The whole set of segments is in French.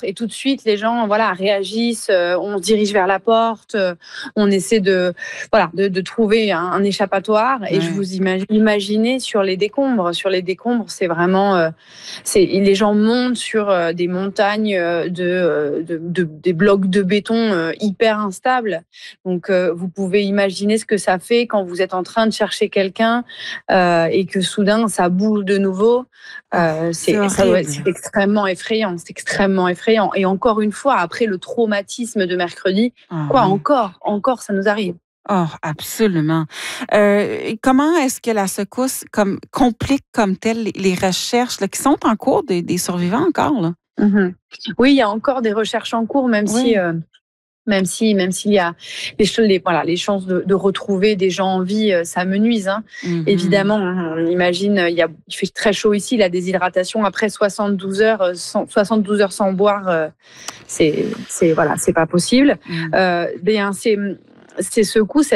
et tout de suite les gens réagissent, on se dirige vers la porte, on essaie de trouver un échappatoire. Et je vous imaginez sur les décombres. Sur les décombres, c'est vraiment les gens montent sur des montagnes des blocs de béton hyper instables. Donc vous pouvez imaginer ce que ça fait quand vous êtes en train de chercher quelqu'un et que soudain ça bouge de nouveau. C'est extrêmement effrayant. C'est extrêmement effrayant. Et encore une fois, après le traumatisme de mercredi, encore, ça nous arrive. Oh, absolument. Comment est-ce que la secousse complique comme telle les recherches là, qui sont en cours des survivants encore, là? Mm-hmm. Oui, il y a encore des recherches en cours, même s'il y a les chances de retrouver des gens en vie s'amenuisent. Évidemment, on imagine, il fait très chaud ici, la déshydratation après 72 heures sans boire, c'est pas possible. Ces secousses,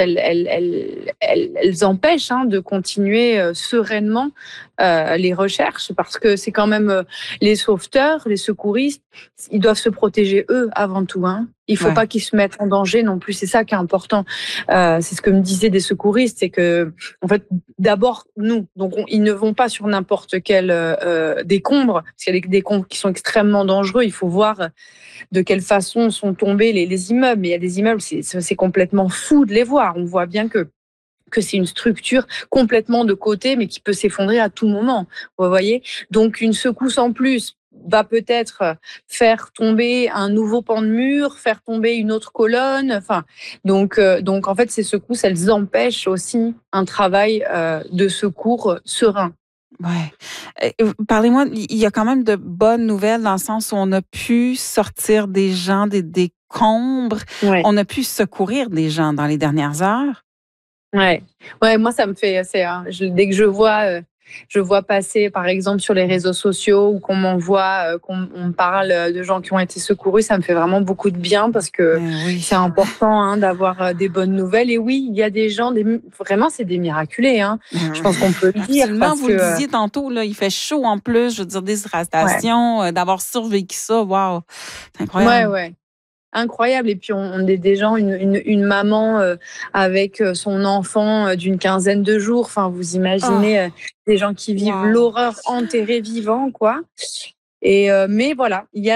elles empêchent de continuer sereinement les recherches, parce que c'est quand même les sauveteurs, les secouristes, ils doivent se protéger eux avant tout. Il ne faut pas qu'ils se mettent en danger non plus. C'est ça qui est important. C'est ce que me disaient des secouristes, c'est que en fait, d'abord nous, donc ils ne vont pas sur n'importe quel décombre, parce qu'il y a des décombres qui sont extrêmement dangereux. Il faut voir de quelle façon sont tombés les immeubles. Mais il y a des immeubles, c'est complètement fou de les voir. On voit bien que c'est une structure complètement de côté, mais qui peut s'effondrer à tout moment. Vous voyez ? Donc, une secousse en plus va peut-être faire tomber un nouveau pan de mur, faire tomber une autre colonne. Donc en fait, ces secousses, elles empêchent aussi un travail de secours serein. Ouais. Parlez-moi, il y a quand même de bonnes nouvelles dans le sens où on a pu sortir des gens des décombres. Ouais. On a pu secourir des gens dans les dernières heures. Ouais, moi ça me fait, dès que je vois passer par exemple sur les réseaux sociaux ou qu'on m'envoie, qu'on me parle de gens qui ont été secourus, ça me fait vraiment beaucoup de bien, parce que c'est important d'avoir des bonnes nouvelles. Et oui, il y a des gens, vraiment c'est des miraculés. Je pense qu'on peut le dire. Absolument, vous le disiez tantôt, là, il fait chaud en plus, je veux dire, déshydratation, d'avoir survécu ça, waouh, c'est incroyable. Ouais. Incroyable. Et puis on est des gens, une maman avec son enfant d'une quinzaine de jours. Enfin, vous imaginez des gens qui vivent l'horreur enterrés vivants, quoi. Et mais voilà, il y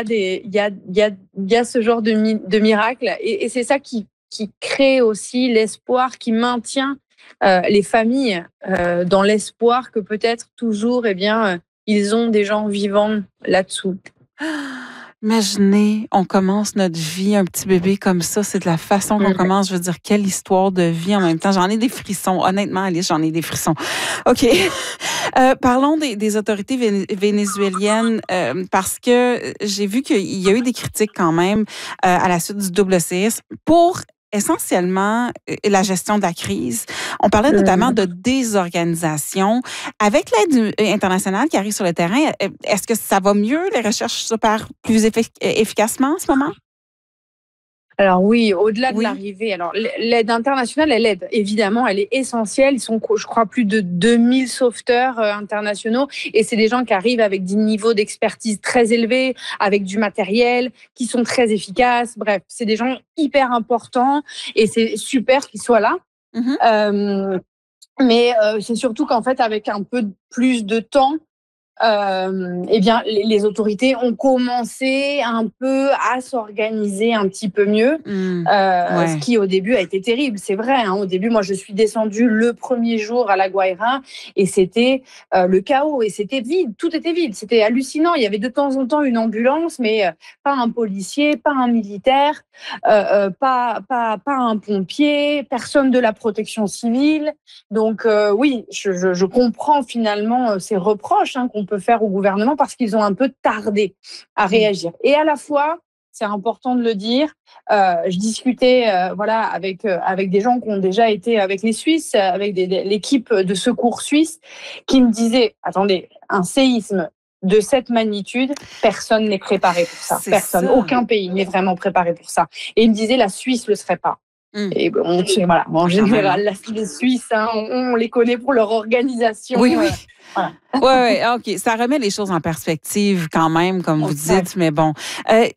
a ce genre de miracle, et c'est ça qui crée aussi l'espoir, qui maintient les familles dans l'espoir que peut-être toujours, ils ont des gens vivants là-dessous. Imaginez, on commence notre vie, un petit bébé comme ça, c'est de la façon qu'on commence. Je veux dire, quelle histoire de vie en même temps. J'en ai des frissons. Honnêtement, Alice, j'en ai des frissons. OK. Parlons des autorités vénézuéliennes, parce que j'ai vu qu'il y a eu des critiques quand même à la suite du double séisme pour essentiellement la gestion de la crise. On parlait notamment de désorganisation. Avec l'aide internationale qui arrive sur le terrain, est-ce que ça va mieux? Les recherches s'opèrent plus efficacement en ce moment? Alors oui, au-delà de l'arrivée, alors l'aide internationale, elle aide, évidemment, elle est essentielle. Ils sont, je crois, plus de 2000 sauveteurs internationaux, et c'est des gens qui arrivent avec des niveaux d'expertise très élevés, avec du matériel, qui sont très efficaces. Bref, c'est des gens hyper importants, et c'est super qu'ils soient là. Mais c'est surtout qu'en fait, avec un peu plus de temps, les autorités ont commencé un peu à s'organiser un petit peu mieux, ce qui au début a été terrible, c'est vrai. Au début, moi, je suis descendue le premier jour à La Guaira, et c'était le chaos, et c'était vide, tout était vide, c'était hallucinant. Il y avait de temps en temps une ambulance, mais pas un policier, pas un militaire, pas un pompier, personne de la protection civile. Donc oui, je comprends finalement ces reproches qu'on peut faire au gouvernement, parce qu'ils ont un peu tardé à réagir. Et à la fois, c'est important de le dire, je discutais avec des gens qui ont déjà été avec les Suisses, avec l'équipe de secours suisse, qui me disaient, attendez, un séisme de cette magnitude, personne n'est préparé pour ça. Personne, aucun pays n'est vraiment préparé pour ça. Et ils me disaient, la Suisse ne le serait pas. Et en général, les Suisses, on les connaît pour leur organisation. Oui. OK. Ça remet les choses en perspective quand même, comme vous dites, mais bon.